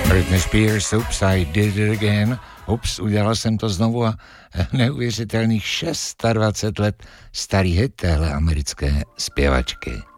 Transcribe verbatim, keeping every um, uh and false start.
Britney Spears, Oops, I did it again. Ups, udělal jsem to znovu a neuvěřitelných dvacet šest let starý hit téhle americké zpěvačky.